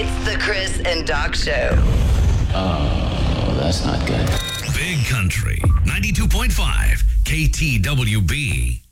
It's the Chris and Doc Show. Oh, that's not good. Big Country 92.5 KTWB.